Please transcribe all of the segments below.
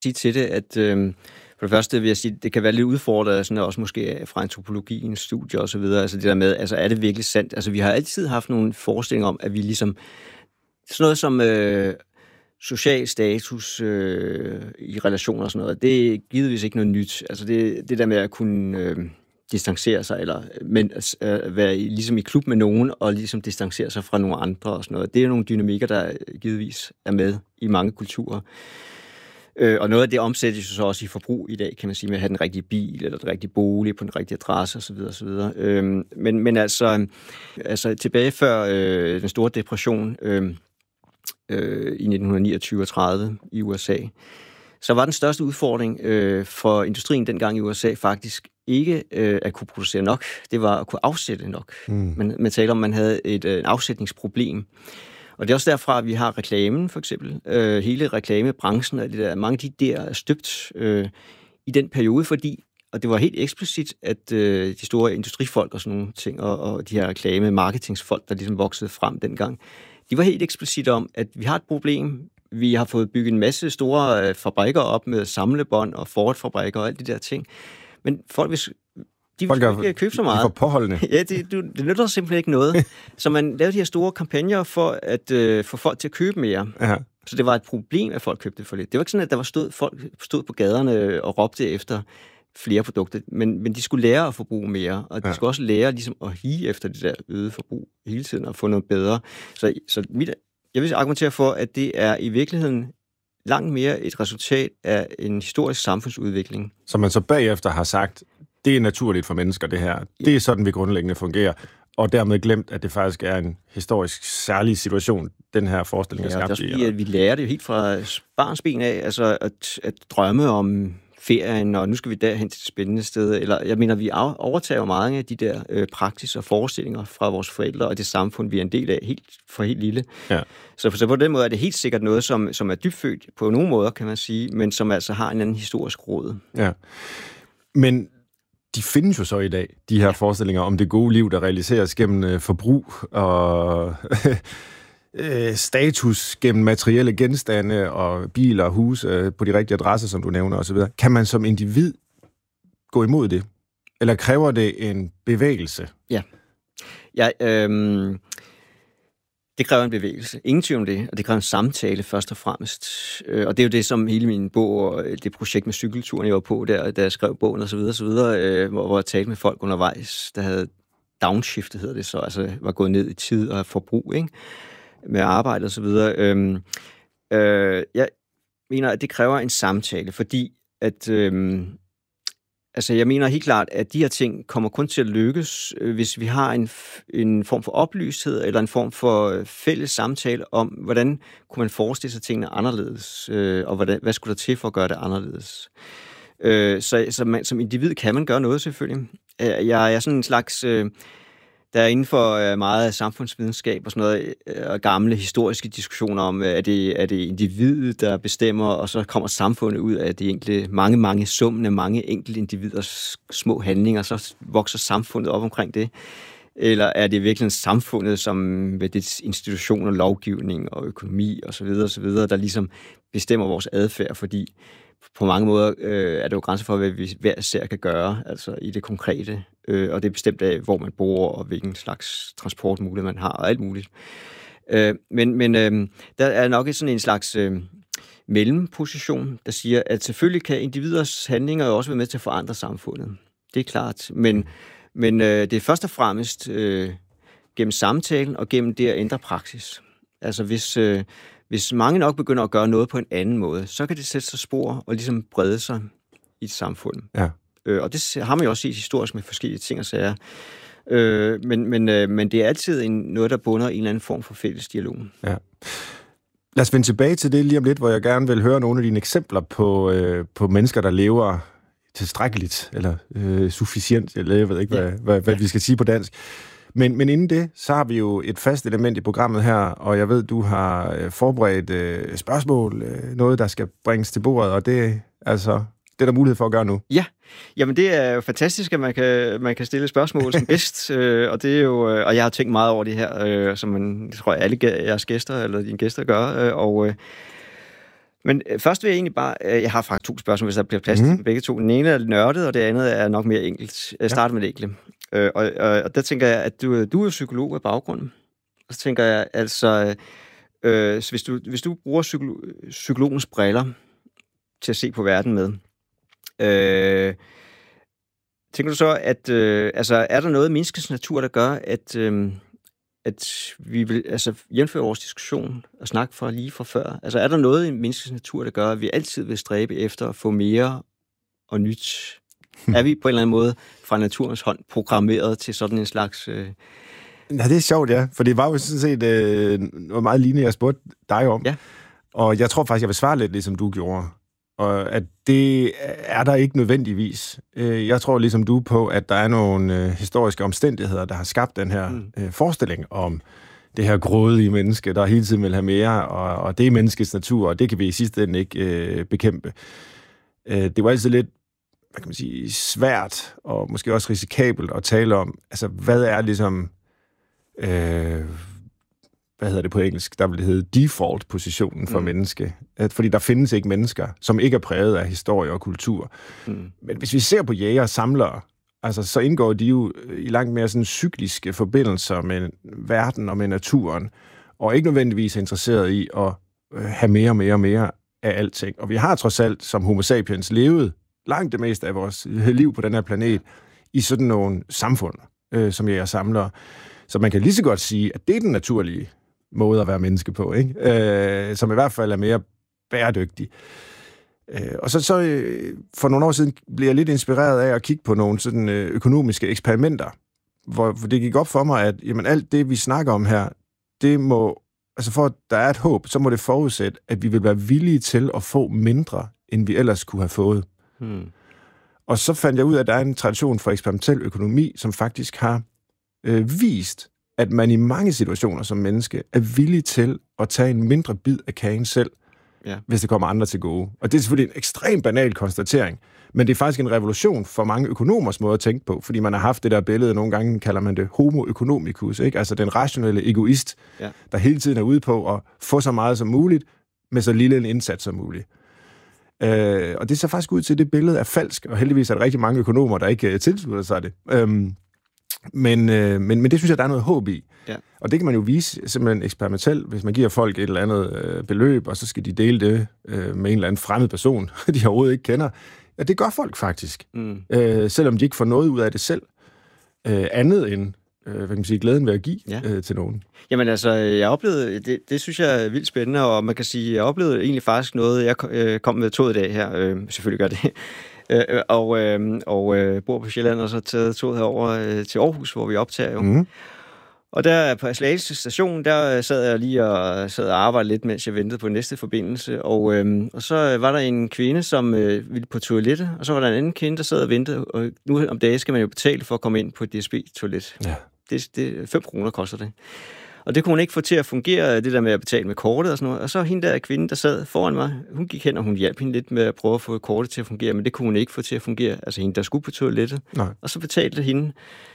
sige til det, at for det første vil jeg sige, det kan være lidt udfordret, sådan også måske fra antropologiens studie og så videre, altså det der med, altså er det virkelig sandt? Altså vi har altid haft nogle forestillinger om, at vi ligesom, sådan noget som social status i relationer og sådan noget, det er givetvis ikke noget nyt. Altså det der med at kunne distancere sig, eller være ligesom i klub med nogen, og ligesom distancere sig fra nogle andre og sådan noget, det er jo nogle dynamikker, der givetvis er med i mange kulturer. Og noget af det omsættes jo så også i forbrug i dag, kan man sige, med at have den rigtige bil, eller den rigtige bolig på den rigtige adresse osv. osv. Men altså tilbage før den store depression i 1929 og 30 i USA, så var den største udfordring for industrien dengang i USA faktisk ikke at kunne producere nok, det var at kunne afsætte nok. Man taler om, at man havde et afsætningsproblem. Og det er også derfra, at vi har reklamen, for eksempel. Hele reklamebranchen og det der, mange af de der er støbt i den periode, fordi, og det var helt eksplicit, at de store industrifolk og sådan nogle ting, og de her reklame-marketingsfolk, der ligesom voksede frem dengang, de var helt eksplicit om, at vi har et problem. Vi har fået bygget en masse store fabrikker op med samlebånd og Ford-fabrikker og alt de der ting. Men folk vil ikke købe så meget. De får påholdende. Ja, det nytter simpelthen ikke noget. Så man lavede de her store kampagner for at få folk til at købe mere. Aha. Så det var et problem, at folk købte for lidt. Det var ikke sådan, at folk stod på gaderne og råbte efter flere produkter, men de skulle lære at forbruge mere, og de skulle også lære ligesom at hige efter det der øgede forbrug hele tiden og få noget bedre. Så jeg vil argumentere for, at det er i virkeligheden langt mere et resultat af en historisk samfundsudvikling. Som man så bagefter har sagt, det er naturligt for mennesker, det her. Det er sådan, vi grundlæggende fungerer. Og dermed glemt, at det faktisk er en historisk særlig situation, den her forestilling er skabt i. Det er også fordi, at vi lærer det jo helt fra barnsben af, altså at drømme om ferien, og nu skal vi derhen til et spændende sted. Eller, jeg mener, vi overtager mange af de der praksis og forestillinger fra vores forældre og det samfund, vi er en del af helt lille. Ja. Så på den måde er det helt sikkert noget, som er dybfødt på nogle måder, kan man sige, men som altså har en anden historisk rod. Ja. Men de findes jo så i dag, de her forestillinger om det gode liv, der realiseres gennem forbrug og status gennem materielle genstande og biler og huse på de rigtige adresser, som du nævner osv. Kan man som individ gå imod det? Eller kræver det en bevægelse? Det kræver en bevægelse. Ingen tvivl om det, og det kræver en samtale først og fremmest. Og det er jo det, som hele min bog og det projekt med cykelturen, jeg var på, da jeg skrev bogen osv., hvor jeg talte med folk undervejs, der havde downshiftet, hedder det så, altså var gået ned i tid og forbrug, ikke? Med arbejde og så videre. Jeg mener, at det kræver en samtale, fordi at jeg mener helt klart, at de her ting kommer kun til at lykkes, hvis vi har en form for oplysthed eller en form for fælles samtale om, hvordan kunne man forestille sig tingene anderledes, og hvad skulle der til for at gøre det anderledes. Så man, som individ kan man gøre noget, selvfølgelig. Jeg er sådan en slags der er inden for meget samfundsvidenskab og sådan noget, og gamle historiske diskussioner om, er det individet, der bestemmer, og så kommer samfundet ud af de enkelte, mange summen af mange enkelte individers små handlinger, så vokser samfundet op omkring det. Eller er det virkelig samfundet, som med dets institutioner, lovgivning og økonomi osv., der ligesom bestemmer vores adfærd, fordi på mange måder er det jo grænser for, hvad vi hver især kan gøre, altså i det konkrete, og det er bestemt af, hvor man bor, og hvilken slags transportmulighed man har, og alt muligt. Men der er nok sådan en slags mellemposition, der siger, at selvfølgelig kan individers handlinger jo også være med til at forandre samfundet. Det er klart, men det er først og fremmest gennem samtalen og gennem det at ændre praksis. Altså hvis mange nok begynder at gøre noget på en anden måde, så kan det sætte sig spor og ligesom brede sig i et samfund. Ja. Og det har man jo også set historisk med forskellige ting og sager. Men det er altid noget, der bunder i en eller anden form for fælles dialog. Ja. Lad os vende tilbage til det lige om lidt, hvor jeg gerne vil høre nogle af dine eksempler på mennesker, der lever tilstrækkeligt, eller sufficient, eller jeg ved ikke, hvad vi skal sige på dansk. Men inden det, så har vi jo et fast element i programmet her, og jeg ved, du har forberedt spørgsmål, noget, der skal bringes til bordet, og det er der mulighed for at gøre nu. Ja, jamen det er jo fantastisk, at man kan stille spørgsmål som bedst, og det er jo, og jeg har tænkt meget over det her, som jeg tror alle jeres gæster, eller dine gæster gør, Men først vil jeg egentlig bare... Jeg har faktisk 2 spørgsmål, hvis der bliver plads til begge to. Den ene er nørdet, og det andet er nok mere enkelt. Jeg starter med det enkle. Og der tænker jeg, at du er psykolog af baggrunden. Og så tænker jeg, altså... hvis du bruger psykologens briller til at se på verden med, tænker du så, at er der noget i menneskets natur, der gør, at vi vil jævnføre vores diskussion og snakke lige fra før? Altså er der noget i menneskets natur, der gør, at vi altid vil stræbe efter at få mere og nyt? Er vi på en eller anden måde fra naturens hånd programmeret til sådan en slags... Ja, det er sjovt, ja. For det var jo sådan set noget meget lignende, jeg spurgte dig om. Ja. Og jeg tror faktisk, jeg vil svare lidt, ligesom du gjorde. Og at det er der ikke nødvendigvis. Jeg tror ligesom du på, at der er nogle historiske omstændigheder, der har skabt den her forestilling om det her grådige menneske, der hele tiden vil have mere, og det er menneskets natur, og det kan vi i sidste ende ikke bekæmpe. Det var altid lidt, hvad kan man sige, svært, og måske også risikabelt at tale om, altså hvad er ligesom... hvad hedder det på engelsk? Der vil det hedde default-positionen for menneske. Fordi der findes ikke mennesker, som ikke er præget af historie og kultur. Men hvis vi ser på jæger og samlere, altså, så indgår de jo i langt mere sådan cykliske forbindelser med verden og med naturen, og ikke nødvendigvis er interesseret i at have mere og mere og mere af alting. Og vi har trods alt, som homo sapiens, levet langt det meste af vores liv på den her planet i sådan nogle samfund, som jæger og samlere. Så man kan lige så godt sige, at det er den naturlige måde at være menneske på, ikke? Som i hvert fald er mere bæredygtig. Og så for nogle år siden blev jeg lidt inspireret af at kigge på nogle sådan økonomiske eksperimenter, hvor det gik op for mig, at jamen, alt det, vi snakker om her, det må, altså for at der er et håb, så må det forudsætte, at vi vil være villige til at få mindre, end vi ellers kunne have fået. Og så fandt jeg ud af, at der er en tradition for eksperimentel økonomi, som faktisk har vist, at man i mange situationer som menneske er villig til at tage en mindre bid af kagen selv, hvis det kommer andre til gode. Og det er selvfølgelig en ekstremt banal konstatering, men det er faktisk en revolution for mange økonomers måde at tænke på, fordi man har haft det der billede, nogle gange kalder man det homo economicus, ikke? Altså den rationelle egoist, der hele tiden er ude på at få så meget som muligt, med så lille en indsats som muligt. Og det ser faktisk ud til, at det billede er falsk, og heldigvis er der rigtig mange økonomer, der ikke tilslutter sig det. Men det synes jeg, der er noget håb i. Ja. Og det kan man jo vise simpelthen eksperimentelt, hvis man giver folk et eller andet beløb, og så skal de dele det med en eller anden fremmed person, de overhovedet ikke kender. Ja, det gør folk faktisk. Selvom de ikke får noget ud af det selv. Andet end, hvad kan man sige, glæden ved at give til nogen. Jamen altså, jeg oplevede, det synes jeg er vildt spændende, og man kan sige, jeg oplevede egentlig faktisk noget, jeg kom med toget i dag her, selvfølgelig gør det. Og bor på Sjælland, og så taget toget herover til Aarhus, hvor vi optager jo. Og der på Slagelse station, der sad jeg lige og arbejdede lidt, mens jeg ventede på næste forbindelse. Og så var der en kvinde, som ville på toilettet, og så var der en anden kvinde, der sad og ventede. Og nu om dagen skal man jo betale for at komme ind på et DSB-toilet. Ja. Det 5 kroner koster det. Og det kunne hun ikke få til at fungere, det der med at betale med kortet og sådan noget. Og så hende der kvinde, der sad foran mig, hun gik hen, og hun hjalp hende lidt med at prøve at få kortet til at fungere, men det kunne hun ikke få til at fungere. Altså hende, der skulle på toilettet. Nej. Og så betalte hende,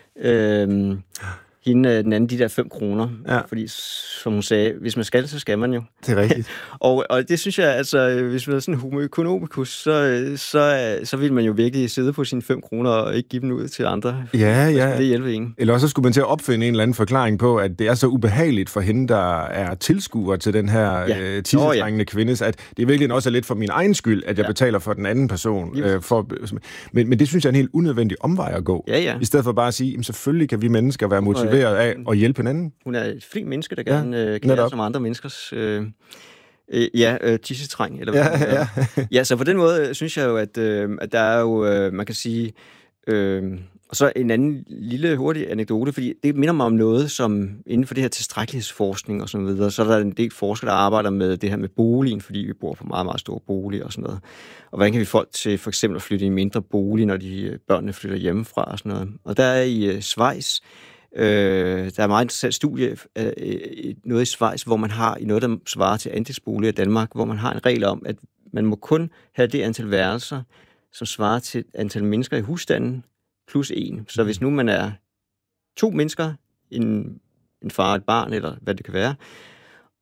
den anden de der 5 kroner. Ja. Fordi, som hun sagde, hvis man skal, så skal man jo. Det er rigtigt. og det synes jeg, altså, hvis man er sådan homo economicus, så vil man jo virkelig sidde på sine 5 kroner og ikke give dem ud til andre. Ja. Det hjælper ingen. Eller også skulle man til at opfinde en eller anden forklaring på, at det er så ubehageligt for hende, der er tilskuer til den her tissetrængende kvinde, at det virkelig også er lidt for min egen skyld, at jeg betaler for den anden person. Men det synes jeg er en helt unødvendig omvej at gå. I stedet for bare at sige, selvfølgelig kan vi mennesker være motiveret af at hjælpe hinanden. Hun er et flink menneske, der gerne kan være som andre menneskers tissetræng. Eller så på den måde synes jeg jo, at der er jo, man kan sige, og så en anden lille hurtig anekdote, fordi det minder mig om noget, som inden for det her tilstrækkelighedsforskning og sådan videre, så er der en del forskere, der arbejder med det her med boligen, fordi vi bor på meget, meget store boliger og sådan noget. Og hvordan kan vi få folk til for eksempel at flytte i en mindre bolig, når børnene flytter hjemmefra og sådan noget. Og der er i Schweiz, der er et meget interessant studie, noget i Schweiz, hvor man har i noget, der svarer til andelsboliger i Danmark, hvor man har en regel om, at man må kun have det antal værelser, som svarer til antal mennesker i husstanden, plus 1. Så hvis nu man er 2 mennesker, en far og et barn, eller hvad det kan være,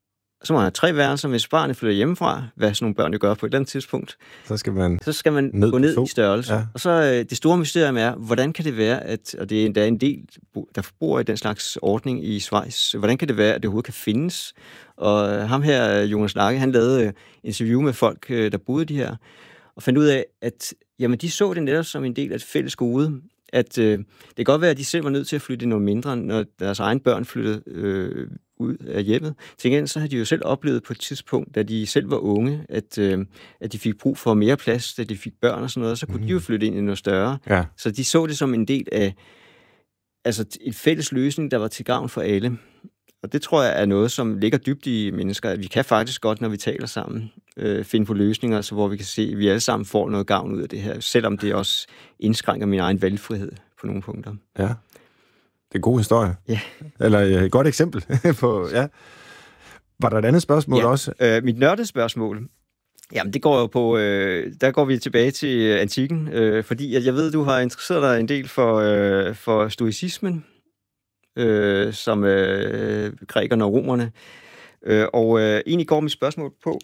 så må man have 3 værelser. Hvis barnet flytter hjemmefra, hvad sådan nogle børn jo gør på et eller andet tidspunkt, så skal man gå ned i størrelse. Ja. Og så det store mysterium er, hvordan kan det være, og det er endda en del, der bor i den slags ordning i Schweiz, hvordan kan det være, at det overhovedet kan findes? Og ham her, Jonas Lage, han lavede interview med folk, der boede de her, og fandt ud af, at jamen, de så det netop som en del af et fælles gode, at det kan godt være, at de selv var nødt til at flytte noget mindre, når deres egen børn flyttede ud af hjemmet. Til gengæld så havde de jo selv oplevet på et tidspunkt, da de selv var unge, at de fik brug for mere plads, da de fik børn og sådan noget, så kunne de jo flytte ind i noget større. Ja. Så de så det som en del af et fælles løsning, der var til gavn for alle. Og det tror jeg er noget, som ligger dybt i mennesker, at vi kan faktisk godt, når vi taler sammen, finde på løsninger, så hvor vi kan se, at vi alle sammen får noget gavn ud af det her, selvom det også indskrænker min egen valgfrihed på nogle punkter. Ja, det er en god historie. Ja. Eller et godt eksempel på, ja. Var der et andet spørgsmål også? Mit nørdede spørgsmål, jamen det går jo på, der går vi tilbage til antikken, fordi jeg ved, du har interesseret dig en del for stoicismen, som grækerne og romerne. Og egentlig går mit spørgsmål på,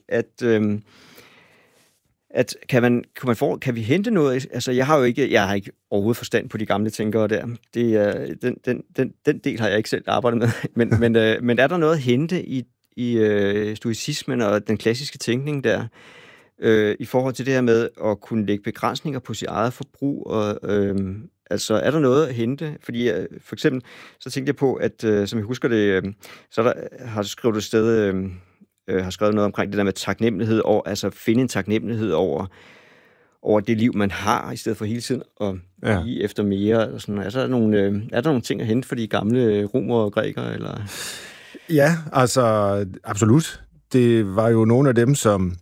at kan vi hente noget? Altså, jeg har ikke overhovedet forstand på de gamle tænkere der. Det er, den del har jeg ikke selv arbejdet med. Men er der noget at hente i stoicismen og den klassiske tænkning der, i forhold til det her med at kunne lægge begrænsninger på sit eget forbrug? Og, altså, er der noget at hente? Fordi for eksempel, så tænkte jeg på, at som jeg husker det, så der har skrevet et sted, har skrevet noget omkring det der med taknemmelighed, og altså finde en taknemmelighed over det liv, man har, i stedet for hele tiden at give efter mere. Og sådan. Er der nogle ting at hente for de gamle romere og grækere? Eller? Ja, altså absolut. Det var jo nogle af dem, som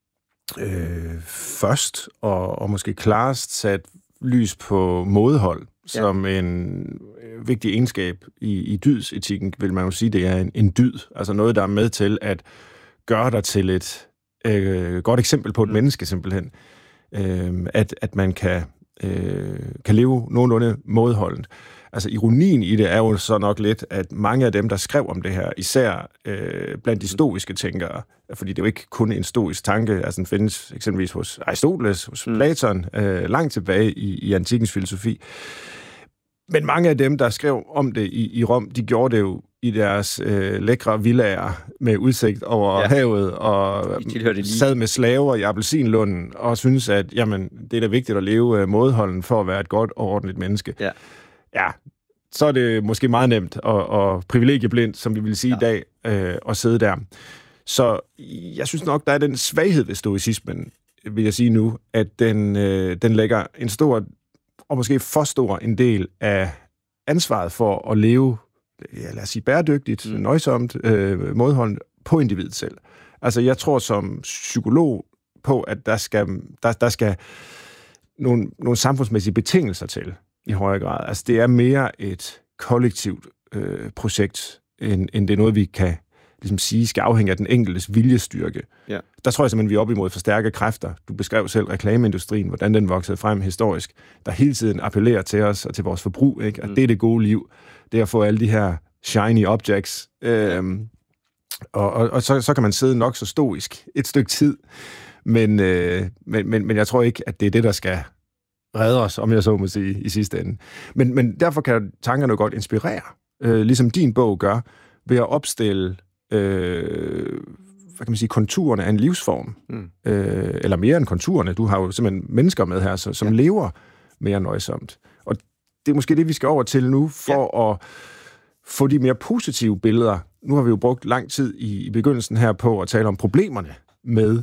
først og måske klarest sat lys på mådehold som en vigtig egenskab i dydsetikken, vil man jo sige, det er en dyd. Altså noget, der er med til at gøre dig til et godt eksempel på et menneske, simpelthen. At man kan leve nogenlunde mådeholdent. Altså ironien i det er jo så nok lidt, at mange af dem, der skrev om det her, især blandt de stoiske tænkere, fordi det er jo ikke kun en stoisk tanke, altså den findes eksempelvis hos Aristoteles, hos Platon, langt tilbage i antikkens filosofi. Men mange af dem, der skrev om det i Rom, de gjorde det jo i deres lækre villaer med udsigt over havet, og sad med slaver i appelsinlunden, og synes at jamen, det er da vigtigt at leve mådeholden for at være et godt og ordentligt menneske. Ja, så er det måske meget nemt og privilegieblindt, som vi vil sige i dag, at sidde der. Så jeg synes nok, der er den svaghed ved stoicismen, vil jeg sige nu, at den lægger en stor, og måske for stor en del af ansvaret for at leve, lad os sige, bæredygtigt, nøjsomt, mådeholdent på individet selv. Altså, jeg tror som psykolog på, at der skal nogle samfundsmæssige betingelser til i højere grad. Altså, det er mere et kollektivt projekt, end det er noget, vi kan ligesom sige, skal afhænge af den enkeltes viljestyrke. Ja. Der tror jeg simpelthen, vi er op imod for stærke kræfter. Du beskrev selv reklameindustrien, hvordan den voksede frem historisk, der hele tiden appellerer til os og til vores forbrug, ikke? At det er det gode liv. Det er at få alle de her shiny objects. Og så kan man sidde nok så stoisk et stykke tid. Men jeg tror ikke, at det er det, der skal redde os, om jeg så må sige, i sidste ende. Men derfor kan tankerne godt inspirere, ligesom din bog gør, ved at opstille hvad kan man sige, konturerne af en livsform. Eller mere end konturerne. Du har jo simpelthen mennesker med her, som lever mere nøjsomt. Og det er måske det, vi skal over til nu, for at få de mere positive billeder. Nu har vi jo brugt lang tid i begyndelsen her på at tale om problemerne med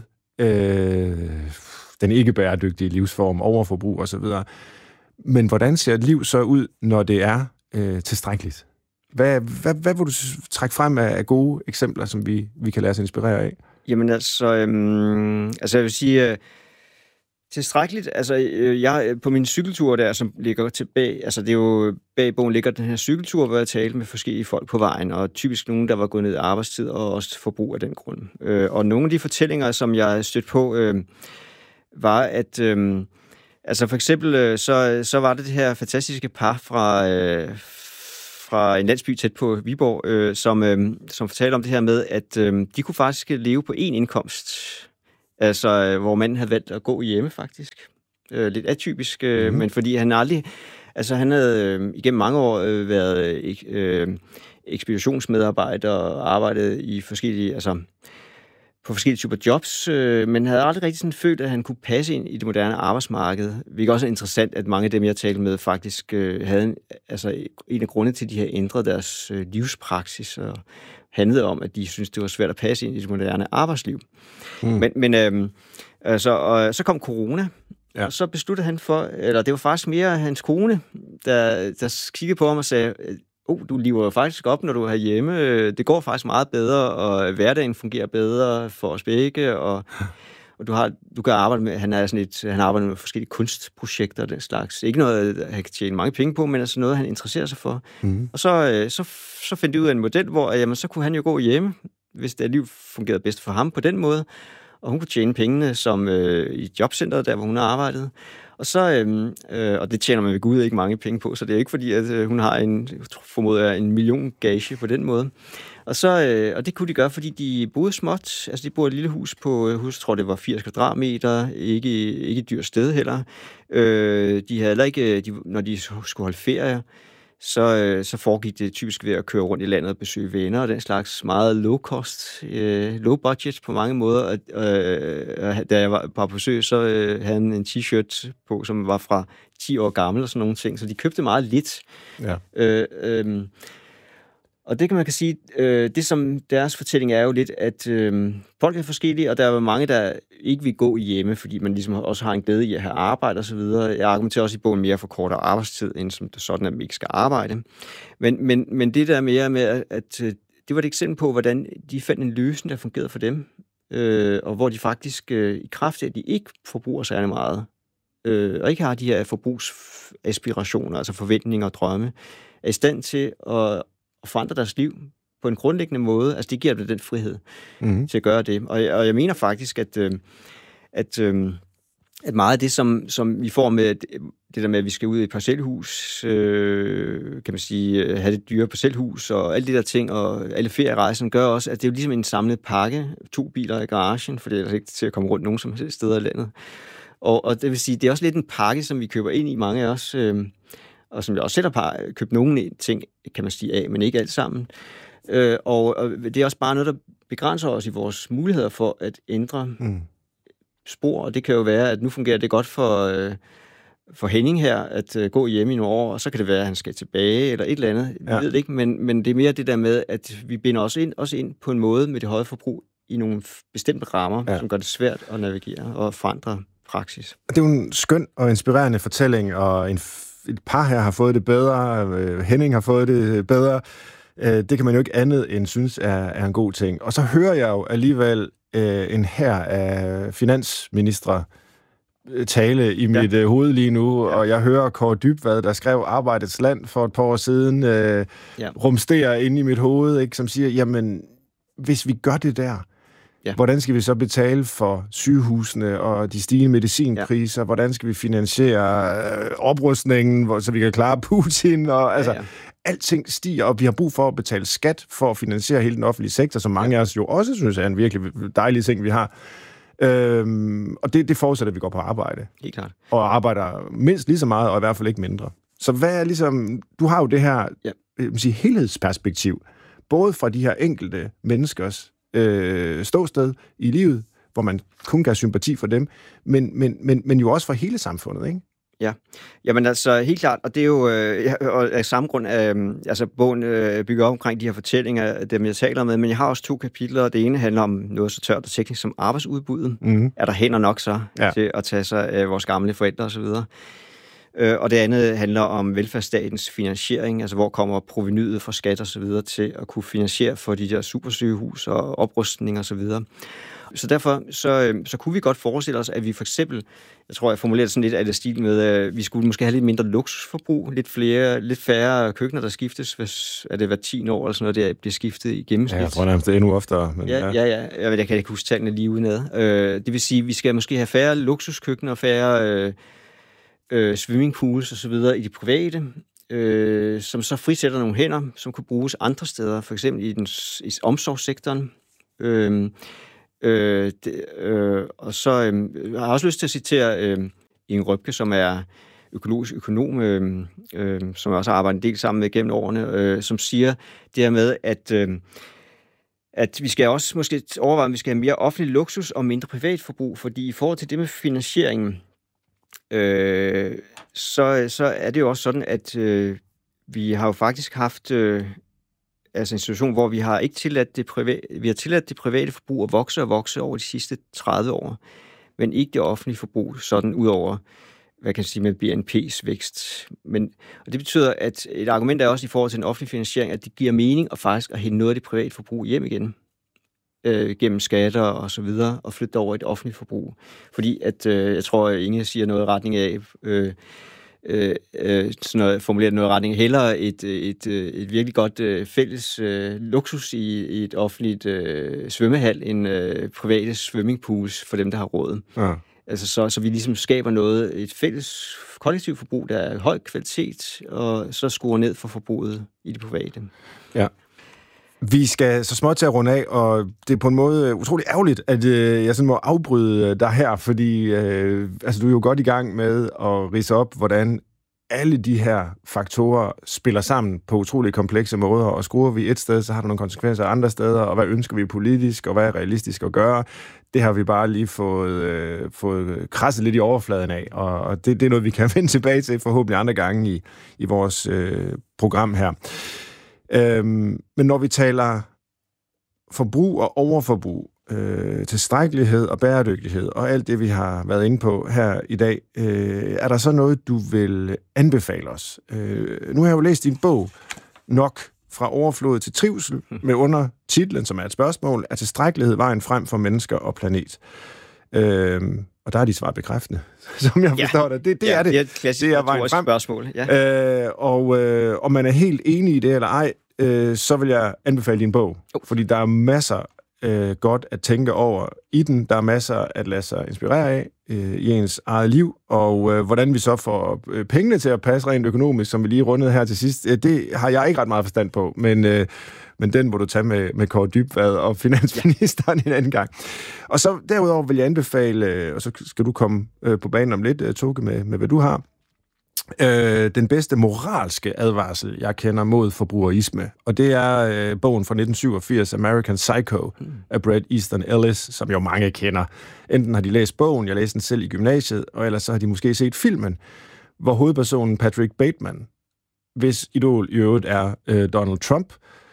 den ikke bæredygtige livsform, overforbrug osv. Men hvordan ser et liv så ud, når det er tilstrækkeligt? Hvad vil du trække frem af gode eksempler, som vi kan lade os inspirere af? Jamen altså jeg vil sige, tilstrækkeligt, altså jeg på min cykeltur der, som ligger tilbage, altså det er jo, bag bogen ligger den her cykeltur, hvor jeg talte med forskellige folk på vejen, og typisk nogen, der var gået ned i arbejdstid, og også forbrug af den grund. Og nogle af de fortællinger, som jeg stødte på, var, at altså for eksempel, så var det her fantastiske par fra fra en landsby tæt på Viborg, som fortalte om det her med, at de kunne faktisk leve på én indkomst. Altså, hvor manden havde valgt at gå hjemme, faktisk. Lidt atypisk, men fordi han aldrig... Altså, han havde igennem mange år været ekspeditionsmedarbejder og arbejdet i forskellige... Altså, på forskellige typer jobs, men havde aldrig rigtig sådan følt, at han kunne passe ind i det moderne arbejdsmarked. Hvilket også er interessant, at mange af dem, jeg talte med, faktisk havde en af grundene til, at de havde ændret deres livspraksis og handlede om, at de syntes, det var svært at passe ind i det moderne arbejdsliv. Men så kom corona, og så besluttede han det var faktisk mere hans kone, der kiggede på ham og sagde, du lever faktisk op, når du er hjemme. Det går faktisk meget bedre, og hverdagen fungerer bedre for os begge, og du kan arbejde med, han arbejder med forskellige kunstprojekter og den slags. Ikke noget, han kan tjene mange penge på, men altså noget, han interesserer sig for. Og så fandt de ud af en model, hvor så kunne han jo gå hjemme, hvis det liv fungerede bedst for ham på den måde, og hun kunne tjene pengene som i jobcenteret, der hvor hun har arbejdet. Og så, og det tjener man ved Gud ikke mange penge på, så det er ikke fordi, at hun har en million gage på den måde. Og det kunne de gøre, fordi de boede småt. Altså, de boede i et lille hus på, jeg tror det var 80 kvadratmeter, ikke et dyrt sted heller. De havde heller ikke, når de skulle holde ferie, så foregik det typisk ved at køre rundt i landet og besøge venner og den slags meget low cost, low budget på mange måder. Da jeg var på besøg, så havde han en t-shirt på, som var fra 10 år gammel og sådan nogle ting, så de købte meget lidt. Ja. Og det kan man sige, det som deres fortælling er jo lidt, at folk er forskellige, og der er mange, der ikke vil gå hjemme, fordi man ligesom også har en glæde i at have arbejde og så videre. Jeg argumenterer også i bogen mere for kortere arbejdstid, end som sådan, at man ikke skal arbejde. Men det der mere med, at det var et eksempel på, hvordan de fandt en løsning, der fungerede for dem, og hvor de faktisk i kraft af, at de ikke forbruger særlig meget, og ikke har de her forbrugsaspirationer, altså forventninger og drømme, er i stand til at forandre deres liv på en grundlæggende måde. Altså, det giver dem den frihed til at gøre det. Og jeg mener faktisk, at meget af det, som vi får med det der med, at vi skal ud i et parcelhus, kan man sige, have det dyre parcelhus og alle de der ting, og alle ferierejsen gør også, at det er jo ligesom en samlet pakke, 2 biler i garagen, for det er altså ikke til at komme rundt nogen som helst steder i landet. Og det vil sige, det er også lidt en pakke, som vi køber ind i, mange af os, og som jeg også selv har købt nogle ting, kan man sige af, men ikke alt sammen. Og det er også bare noget, der begrænser os i vores muligheder for at ændre spor, og det kan jo være, at nu fungerer det godt for Henning her, at gå hjemme i nogle år, og så kan det være, at han skal tilbage, eller et eller andet. Jeg ved det ikke, men det er mere det der med, at vi binder os ind på en måde med det høje forbrug i nogle bestemte rammer, som gør det svært at navigere og forandre praksis. Det er jo en skøn og inspirerende fortælling, og et par her har fået det bedre, Henning har fået det bedre. Det kan man jo ikke andet end synes er en god ting. Og så hører jeg jo alligevel en hær af finansministre tale i mit hoved lige nu, og jeg hører Kåre Dybvad, der skrev Arbejdets Land for et par år siden, rumstere inde i mit hoved, ikke, som siger, jamen, hvis vi gør det der, hvordan skal vi så betale for sygehusene og de stigende medicinpriser? Hvordan skal vi finansiere oprustningen, så vi kan klare Putin? Og, alting stiger, og vi har brug for at betale skat for at finansiere hele den offentlige sektor, som mange af os jo også synes er en virkelig dejlig ting, vi har. Og det forudsætter, at vi går på arbejde. Helt klart. Og arbejder mindst lige så meget, og i hvert fald ikke mindre. Så hvad er ligesom... Du har jo det her helhedsperspektiv, både fra de her enkelte menneskers ståsted i livet, hvor man kun kan have sympati for dem, men jo også for hele samfundet, ikke? Ja, jamen altså helt klart, og det er jo af samme grund, altså bogen bygger op omkring de her fortællinger, dem jeg taler med, men jeg har også 2 kapitler, og det ene handler om noget så tørt og teknisk som arbejdsudbuddet. Er der hænder nok så til at tage sig af vores gamle forældre osv.? Og det andet handler om velfærdsstatens finansiering, altså hvor kommer provenyet fra skat og så videre til at kunne finansiere for de der supersygehus og oprustning og så videre. Så derfor så kunne vi godt forestille os, at vi for eksempel, jeg tror, jeg formulerer sådan lidt af det stil med, at vi skulle måske have lidt mindre luksusforbrug, lidt færre køkkener, der skiftes, hvis er det hver 10 år eller sådan noget, der bliver skiftet i gennemsnit. Ja, jeg tror nærmest det er endnu oftere. Men jeg kan ikke huske tallene lige udenad. Det vil sige, at vi skal måske have færre luksuskøkkener, færre swimmingpools og så videre i de private, som så frisætter nogle hænder, som kunne bruges andre steder, for eksempel i omsorgssektoren. Og så har jeg også lyst til at citere Inge Røbke, som er økologisk økonom, som jeg også har arbejdet en del sammen med gennem årene, som siger det her med, at vi skal også måske overveje, at vi skal have mere offentlig luksus og mindre privatforbrug, fordi i forhold til det med finansieringen, så er det jo også sådan, at vi har jo faktisk haft en situation, hvor vi har ikke tilladt det private forbrug at vokse og vokse over de sidste 30 år, men ikke det offentlige forbrug, sådan ud over, hvad kan jeg sige, med BNP's vækst. Og det betyder, at et argument er også i forhold til den offentlige finansiering, at det giver mening at faktisk at hente noget af det private forbrug hjem igen, gennem skatter og så videre, og flytte over et offentligt forbrug. Fordi at, jeg tror, Inge siger noget i retning af, formuleret noget i retning af, hellere et virkelig godt fælles luksus i et offentligt svømmehal, end private swimmingpools for dem, der har råd. Ja. Altså så vi ligesom skaber et fælles kollektivt forbrug, der er høj kvalitet, og så skruer ned for forbruget i det private. Ja. Vi skal så småt til at runde af, og det er på en måde utrolig ærgerligt, at jeg sådan må afbryde dig her, fordi du er jo godt i gang med at ridse op, hvordan alle de her faktorer spiller sammen på utrolig komplekse måder, og skruer vi et sted, så har der nogle konsekvenser andre steder, og hvad ønsker vi politisk, og hvad er realistisk at gøre? Det har vi bare lige fået krasset lidt i overfladen af, og det er noget, vi kan vende tilbage til forhåbentlig andre gange i vores program her. Men når vi taler forbrug og overforbrug, tilstrækkelighed og bæredygtighed og alt det, vi har været inde på her i dag, er der så noget, du vil anbefale os? Nu har jeg jo læst din bog, Nok fra overflod til trivsel, med undertitlen, som er et spørgsmål, er tilstrækkelighed vejen frem for mennesker og planet? Og der er de svar bekræftende, som jeg forstår det. Det er det. Det er et klassisk spørgsmål. Ja. Og man er helt enig i det eller ej, så vil jeg anbefale din bog. Fordi der er masser godt at tænke over i den. Der er masser at lade sig inspirere af i ens eget liv. Og hvordan vi så får pengene til at passe rent økonomisk, som vi lige rundede her til sidst, det har jeg ikke ret meget forstand på. Men den må du tage med Kåre Dybvad og finansministeren en anden gang. Og så derudover vil jeg anbefale, og så skal du komme på banen om lidt, Toke, med hvad du har, den bedste moralske advarsel, jeg kender mod forbrugerisme. Og det er bogen fra 1987, American Psycho, af Bret Easton Ellis, som jo mange kender. Enten har de læst bogen, jeg læste den selv i gymnasiet, og ellers så har de måske set filmen, hvor hovedpersonen Patrick Bateman, hvis idol i øvrigt er Donald Trump,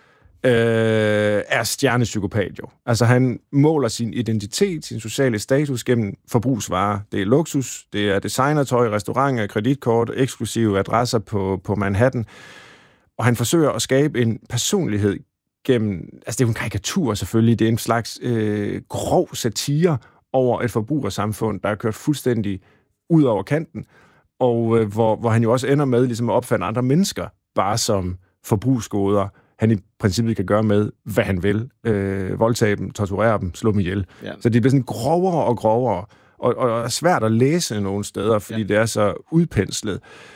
er stjernepsykopat jo. Altså han måler sin identitet, sin sociale status gennem forbrugsvarer. Det er luksus, det er designertøj, restauranter, kreditkort, eksklusive adresser på Manhattan. Og han forsøger at skabe en personlighed gennem, altså det er jo en karikatur selvfølgelig, det er en slags grov satire over et forbrugersamfund, der er kørt fuldstændig ud over kanten, og hvor han jo også ender med ligesom at opfatte andre mennesker bare som forbrugsgoder, han i princippet kan gøre med, hvad han vil. Voldtage dem, torturere dem, slå dem ihjel. Ja. Så det bliver sådan grovere og grovere, og er svært at læse nogle steder, fordi det er så udpenslet.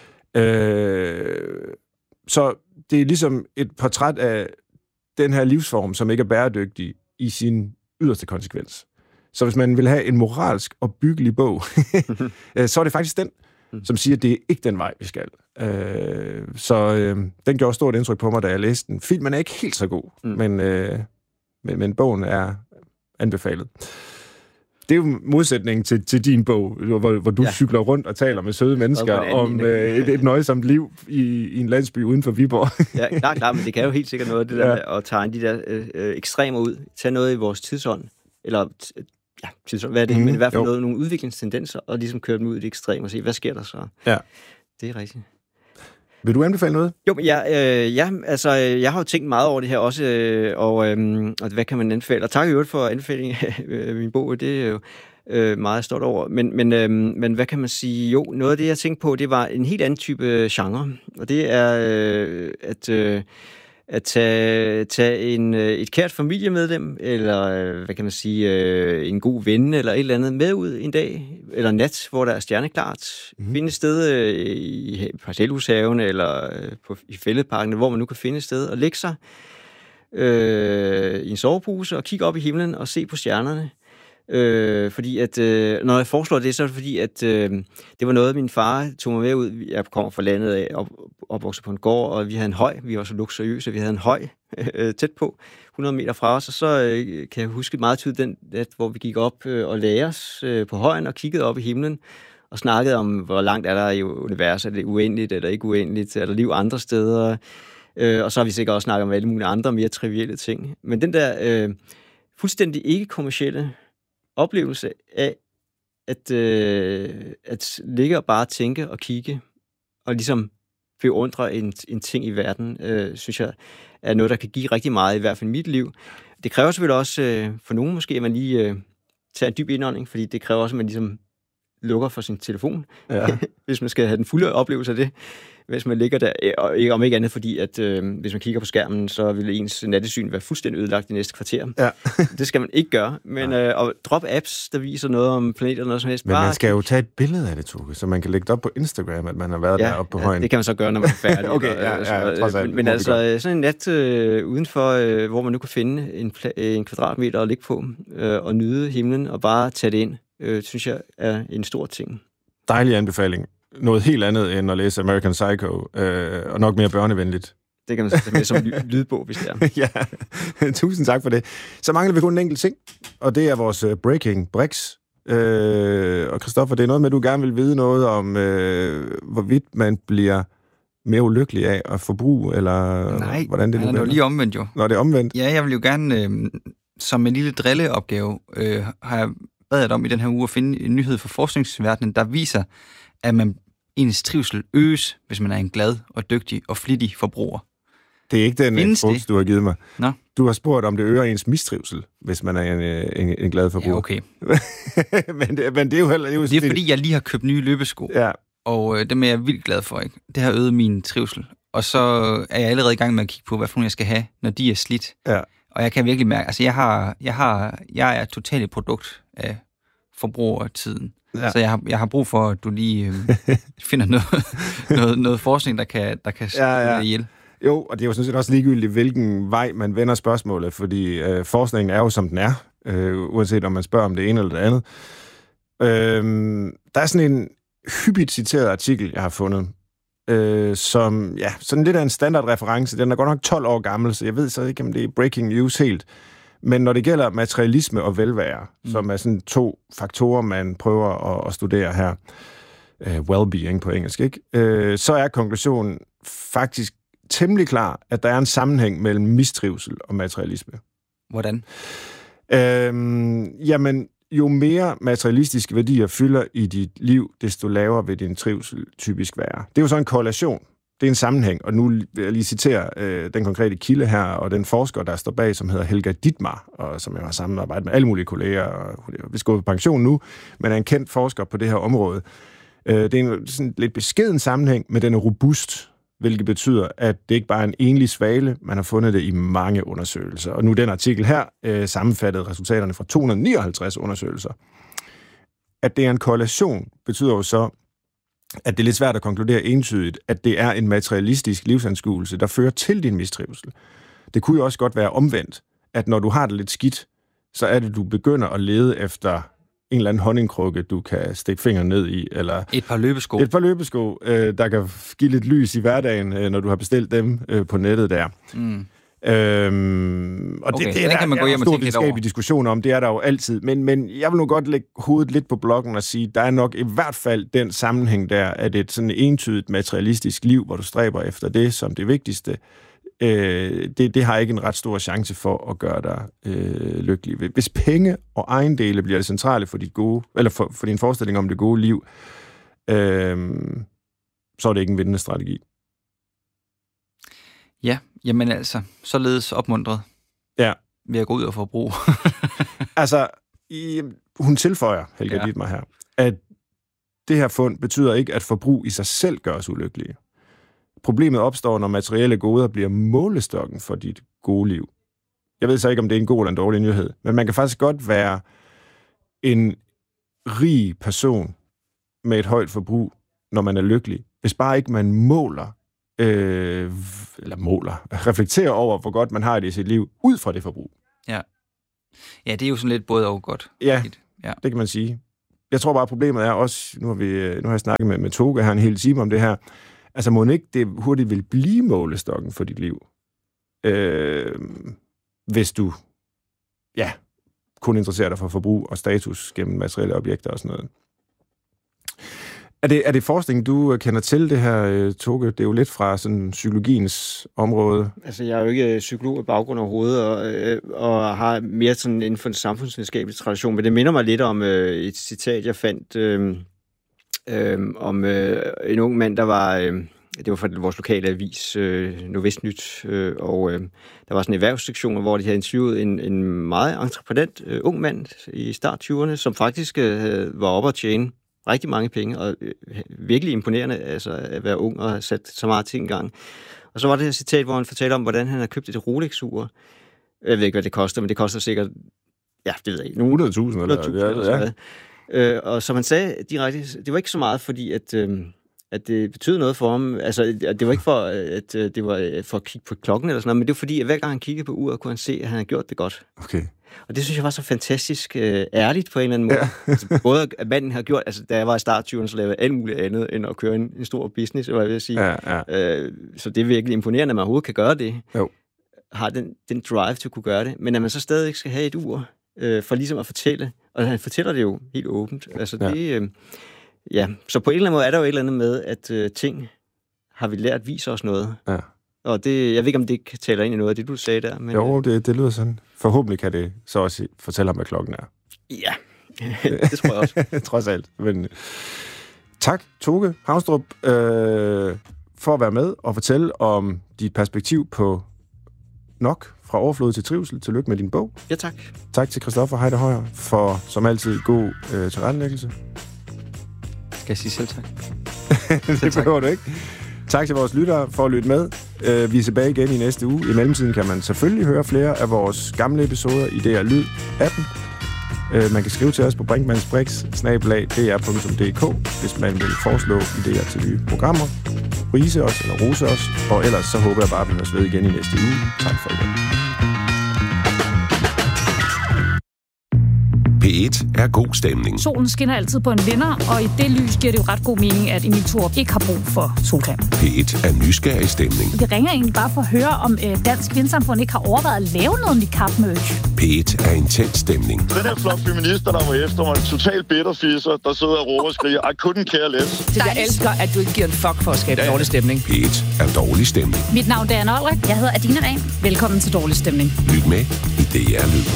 Så det er ligesom et portræt af den her livsform, som ikke er bæredygtig i sin yderste konsekvens. Så hvis man vil have en moralsk og byggelig bog, så er det faktisk den, som siger, at det er ikke den vej, vi skal. Den gjorde stort indtryk på mig, da jeg læste den. Filmen er ikke helt så god, men bogen er anbefalet. Det er jo modsætningen til din bog, hvor du cykler rundt og taler med søde mennesker om et nøjsomt liv i en landsby uden for Viborg. Ja, klart, men det kan jo helt sikkert noget af det der med at tegne de der ekstremer ud. Tage noget i vores tidsånd, eller tidsånd, hvad er det? Men i hvert fald nogle udviklingstendenser, og ligesom køre dem ud i det ekstreme og se, hvad sker der så? Ja. Det er rigtigt. Vil du anbefale noget? Jo, jeg har jo tænkt meget over det her også, og hvad kan man anbefale? Og tak i øvrigt for anbefalingen af min bog, det er jo meget stolt over. Men hvad kan man sige? Jo, noget af det, jeg tænkte på, det var en helt anden type genre, og det er, at tage et kært familiemedlem, eller hvad kan man sige, en god ven, eller et eller andet med ud en dag, eller nat, hvor der er stjerneklart. Finde et sted i parcelhushaven, eller i fældeparken, hvor man nu kan finde et sted, og lægge sig i en sovepose, og kigge op i himlen, og se på stjernerne. Fordi at, når jeg foreslår det, så er det fordi, at det var noget, min far tog mig med ud. Jeg kommer fra landet af, opvokset på en gård, og vi havde en høj. Vi var så luksuriøse, vi havde en høj tæt på, 100 meter fra os. Og så kan jeg huske meget tydeligt den nat, hvor vi gik op og lagde os på højen og kiggede op i himlen og snakkede om, hvor langt er der i universet. Er det uendeligt eller ikke uendeligt? Er der liv andre steder? Og så har vi sikkert også snakket om alle mulige andre mere trivielle ting. Men den der fuldstændig ikke-kommercielle oplevelse af at ligge og bare tænke og kigge og ligesom beundre en ting i verden, synes jeg er noget, der kan give rigtig meget, i hvert fald i mit liv. Det kræver selvfølgelig også for nogen måske, at man lige tager en dyb indånding, fordi det kræver også, at man ligesom lukker for sin telefon, hvis man skal have den fulde oplevelse af det, hvis man ligger der, og ikke om ikke andet, fordi at hvis man kigger på skærmen, så vil ens nattesyn være fuldstændig ødelagt de næste kvarter. Ja. Det skal man ikke gøre, men og drop apps, der viser noget om planeter og noget som helst. Men man skal jo tage et billede af det, Toke, så man kan lægge det op på Instagram, at man har været deroppe på højen. Det kan man så gøre, når man er færdig. Okay, men altså sådan en nat udenfor, hvor man nu kan finde en kvadratmeter at ligge på, og nyde himlen, og bare tage det ind, synes jeg er en stor ting. Dejlig anbefaling. Noget helt andet end at læse American Psycho, og nok mere børnevenligt. Det kan man så tage med som lydbog, hvis det er. Ja, tusind tak for det. Så mangler vi kun en enkelt ting, og det er vores Breaking Bricks. Og Christoffer, det er noget med, at du gerne vil vide noget om, hvorvidt man bliver mere ulykkelig af at forbruge, eller nej, hvordan det nu er. Nej, det er jo lige omvendt jo. Nå, det er omvendt? Ja, jeg vil jo gerne, som en lille drilleopgave, har jeg badet om i den her uge at finde en nyhed fra forskningsverdenen, der viser, at ens trivsel øges, hvis man er en glad og dygtig og flittig forbruger. Det er ikke den instruks, du har givet mig. Nå? Du har spurgt, om det øger ens mistrivsel, hvis man er en glad forbruger. Ja, okay. men det er jo heller... Det er fordi, jeg lige har købt nye løbesko, og dem er jeg vildt glad for, ikke? Det har øget min trivsel. Og så er jeg allerede i gang med at kigge på, hvad for nogle jeg skal have, når de er slidt. Ja. Og jeg kan virkelig mærke, altså jeg er totalt et produkt af forbrugertiden. Ja. Så jeg har brug for, at du lige finder noget forskning, der kan slå ihjel. Jo, og det er jo sådan set også ligegyldigt, hvilken vej man vender spørgsmålet, fordi forskningen er jo, som den er, uanset om man spørger om det ene eller det andet. Der er sådan en hyppigt citeret artikel, jeg har fundet, som sådan lidt af en standardreference. Den er godt nok 12 år gammel, så jeg ved så ikke, om det er breaking news helt. Men når det gælder materialisme og velvære, som er sådan 2 faktorer, man prøver at studere her, well-being på engelsk, ikke? Så er konklusionen faktisk temmelig klar, at der er en sammenhæng mellem mistrivsel og materialisme. Hvordan? Jamen, jo mere materialistiske værdier fylder i dit liv, desto lavere vil din trivsel typisk være. Det er jo så en korrelation. Det er en sammenhæng, og nu vil jeg lige citere den konkrete kilde her, og den forsker, der står bag, som hedder Helga Dittmar, og som jeg har samarbejdet med alle mulige kolleger, og hun er vist gået på pension nu, men er en kendt forsker på det her område. Det er en sådan lidt beskeden sammenhæng, men den er robust, hvilket betyder, at det ikke bare er en enlig svale, man har fundet det i mange undersøgelser. Og nu den artikel her sammenfattede resultaterne fra 259 undersøgelser. At det er en korrelation, betyder jo så, at det er lidt svært at konkludere entydigt, at det er en materialistisk livsanskuelse, der fører til din mistrivsel. Det kunne jo også godt være omvendt, at når du har det lidt skidt, så er det, du begynder at lede efter en eller anden honningkrukke, du kan stikke fingeren ned i, eller et par løbesko. Et par løbesko, der kan give lidt lys i hverdagen, når du har bestilt dem på nettet der. Og okay, det er der en stor videnskabelig diskussion om, det er der jo altid. Men jeg vil nu godt lægge hovedet lidt på blokken og sige, der er nok i hvert fald den sammenhæng der, at et sådan entydigt materialistisk liv, hvor du stræber efter det som det vigtigste, det har ikke en ret stor chance for at gøre dig lykkelig. Hvis penge og ejendele bliver det centrale for dit gode, eller for din forestilling om det gode liv, så er det ikke en vindende strategi. Ja, jamen altså, således opmuntret ved at gå ud og forbruge. Altså, hun tilføjer, Helga Dittmar her, at det her fund betyder ikke, at forbrug i sig selv gør os ulykkelige. problemet opstår, når materielle goder bliver målestokken for dit gode liv. Jeg ved så ikke, om det er en god eller en dårlig nyhed, men man kan faktisk godt være en rig person med et højt forbrug, når man er lykkelig. Hvis bare ikke man reflekterer over, hvor godt man har det i sit liv, ud fra det forbrug. Ja, det er jo sådan lidt både og godt. Ja, det kan man sige. Jeg tror bare, problemet er også, nu har jeg snakket med Toge her en hel time om det her, altså må ikke det hurtigt vil blive målestokken for dit liv, hvis du kun interesserer dig for forbrug og status gennem materielle objekter og sådan noget. Er det forskning, du kender til det her, Toge? Det er jo lidt fra sådan psykologiens område. Altså, jeg er jo ikke psykolog i baggrund overhovedet, og har mere sådan inden for en samfundsvidenskabelig tradition, men det minder mig lidt om et citat, jeg fandt om en ung mand, der var... det var fra vores lokale avis, Nordvestnyt, og der var sådan en erhvervssektion, hvor de havde interviewet en meget entreprenant ung mand i start 20'erne, som faktisk var oppe at tjene rigtig mange penge, og virkelig imponerende altså, at være ung og have sat så meget ting i gang. Og så var det her citat, hvor han fortalte om, hvordan han har købt et Rolex-ur. Jeg ved ikke, hvad det koster, men det koster sikkert, det ved jeg ikke, 100.000 eller ja. Og som han sagde direkte, det var ikke så meget, fordi at det betød noget for ham. Altså, det var ikke for, at det var for at kigge på klokken eller sådan noget, men det var fordi, at hver gang han kiggede på uret, kunne han se, at han havde gjort det godt. Okay. Og det synes jeg var så fantastisk ærligt på en eller anden måde. Ja. Altså, både at manden har gjort, altså da jeg var i start 20'erne, så lavede jeg alt muligt andet, end at køre en stor business, hvad jeg vil sige. Ja. Så det er virkelig imponerende, at man overhovedet kan gøre det. Jo. Har den drive til at kunne gøre det. Men at man så stadig skal have et ur, for ligesom at fortælle. Og han fortæller det jo helt åbent. Altså det... så på en eller anden måde er der jo et eller andet med, at ting har vi lært viser os noget. Ja. Og det, jeg ved ikke, om det kan tale ind i noget af det, du sagde der. Men, jo, det lyder sådan. Forhåbentlig kan det så også fortælle ham, hvad klokken er. Ja, det tror jeg også. Trods alt. Men, tak, Toge Havnstrup, for at være med og fortælle om dit perspektiv på nok fra overflod til trivsel. Tillykke med din bog. Ja, tak. Tak til Christoffer Heide Højer for, som altid, god tilrettelæggelse. Skal jeg sige selv tak? Det behøver du ikke. Tak til vores lyttere for at lytte med. Vi er tilbage igen i næste uge. I mellemtiden kan man selvfølgelig høre flere af vores gamle episoder i DR Lyd 18. Man kan skrive til os på brinkmannsbrix@dr.dk, hvis man vil foreslå idéer til nye programmer, prise os eller rose os. Og ellers så håber jeg bare, at vi høres ved igen i næste uge. Tak for i dag. P1 er god stemning. Solen skinner altid på en vinder, og i det lys giver det jo ret god mening, at Emil Thorup ikke har brug for solcreme. P1 er nysgerrig stemning. Vi ringer egentlig bare for at høre, om Dansk Vindsamfund ikke har overvejet at lave noget niqab-merch. P1 er intens stemning. Den her flok feminister, der var efter mig, en total bitterfisser, der sidder og råber og skriger, I couldn't care less. Jeg elsker, at du ikke giver en fuck for at skabe dårlig stemning. P1 er dårlig stemning. Mit navn er Anna Olrik. Jeg hedder Adina Dahl. Velkommen til Dårlig Stemning. Lyt med i DR Lyd.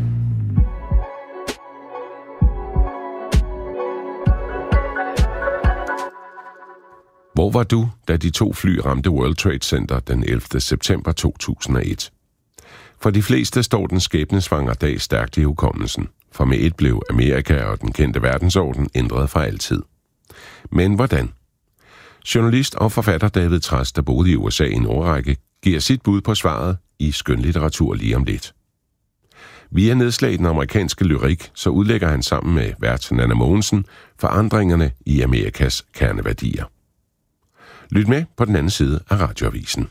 Hvor var du, da de 2 fly ramte World Trade Center den 11. september 2001? For de fleste står den skæbnesvangre dag stærkt i hukommelsen, for med et blev Amerika og den kendte verdensorden ændret for altid. Men hvordan? Journalist og forfatter David Trads, der boede i USA i en årrække, giver sit bud på svaret i skønlitteratur lige om lidt. Via nedslag i den amerikanske lyrik, så udlægger han sammen med vært Nanna Mogensen forandringerne i Amerikas kerneværdier. Lyt med på den anden side af Radioavisen.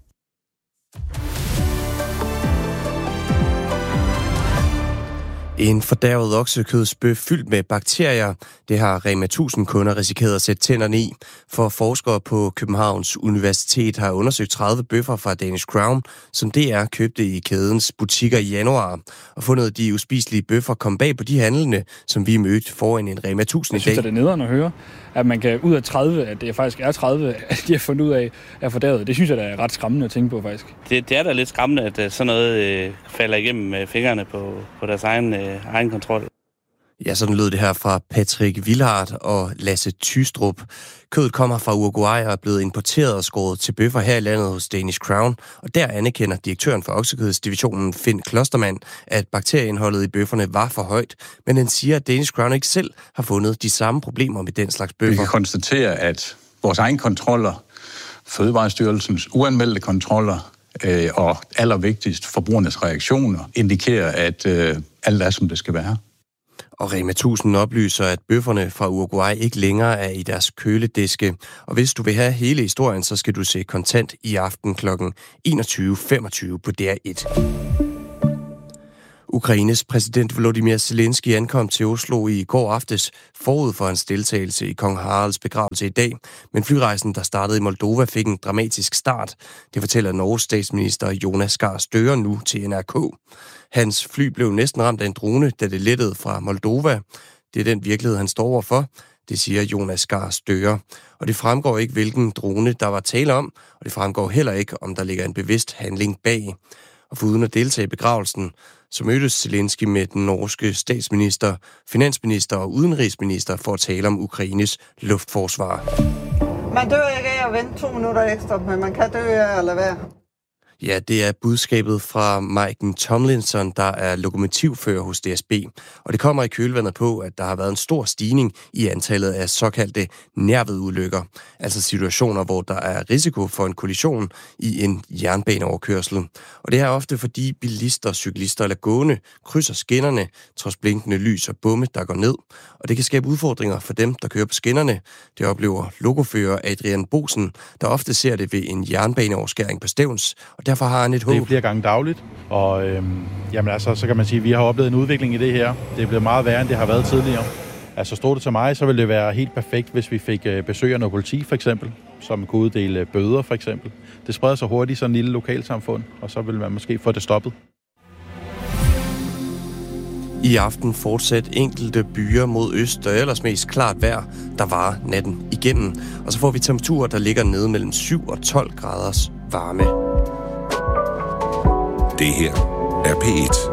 En fordærvet oksekødsbøf fyldt med bakterier, det har Rema 1000 kunder risikeret at sætte tænderne i. For forskere på Københavns Universitet har undersøgt 30 bøffer fra Danish Crown, som DR købte i kædens butikker i januar. Og fundet de uspiselige bøffer kom bag på de handlende, som vi mødte foran en Rema 1000 i dag. Jeg synes, det er nederen at høre, at man kan ud af 30, at det faktisk er 30, at de har fundet ud af, er fordærvet. Det synes jeg, der er ret skræmmende at tænke på, faktisk. Det er da lidt skræmmende, at sådan noget falder igennem fingrene på deres egen kontrol. Ja, sådan lød det her fra Patrick Wilhardt og Lasse Tystrup. Kødet kommer fra Uruguay og er blevet importeret og skåret til bøffer her i landet hos Danish Crown. Og der anerkender direktøren for oksekødsdivisionen Finn Klostermann, at bakterieindholdet i bøfferne var for højt. Men han siger, at Danish Crown ikke selv har fundet de samme problemer med den slags bøffer. Vi kan konstatere, at vores egen kontroller Fødevarestyrelsens uanmeldte kontroller og allervigtigst forbrugernes reaktioner indikerer, at alt er, som det skal være. Og Rema 1000 oplyser, at bøfferne fra Uruguay ikke længere er i deres kølediske. Og hvis du vil have hele historien, så skal du se Kontant i aften kl. 21.25 på DR1. Ukraines præsident Volodymyr Zelensky ankom til Oslo i går aftes forud for hans deltagelse i kong Haralds begravelse i dag. Men flyrejsen, der startede i Moldova, fik en dramatisk start. Det fortæller Norges statsminister Jonas Gahr Støre nu til NRK. Hans fly blev næsten ramt af en drone, da det lettede fra Moldova. Det er den virkelighed, han står overfor. Det siger Jonas Gahr Støre. Og det fremgår ikke, hvilken drone der var tale om, og det fremgår heller ikke, om der ligger en bevidst handling bag. Og foruden at deltage i begravelsen, så mødtes Zelensky med den norske statsminister, finansminister og udenrigsminister for at tale om Ukraines luftforsvar. Man dør ikke af at vente 2 minutter ekstra, men man kan dø af at lade være. Ja, det er budskabet fra Maiken Tomlinson, der er lokomotivfører hos DSB. Og det kommer i kølvandet på, at der har været en stor stigning i antallet af såkaldte nærvedulykker. Altså situationer, hvor der er risiko for en kollision i en jernbaneoverkørsel. Og det er ofte fordi bilister, cyklister eller gående krydser skinnerne, trods blinkende lys og bomme, der går ned. Og det kan skabe udfordringer for dem, der kører på skinnerne. Det oplever lokofører Adrian Bosen, der ofte ser det ved en jernbaneoverskæring på Stevns. Og derfor har han et håb. Det er flere gange dagligt, og så kan man sige, at vi har oplevet en udvikling i det her. Det er blevet meget værre, end det har været tidligere. Altså stod det til mig, så ville det være helt perfekt, hvis vi fik besøg af noget politi for eksempel, som kunne uddele bøder for eksempel. Det spreder sig hurtigt i sådan en lille lokalsamfund, og så vil man måske få det stoppet. I aften fortsat enkelte byer mod øst, og ellers mest klart vejr, der varer natten igennem. Og så får vi temperaturer, der ligger nede mellem 7 og 12 graders varme. Det her er P1.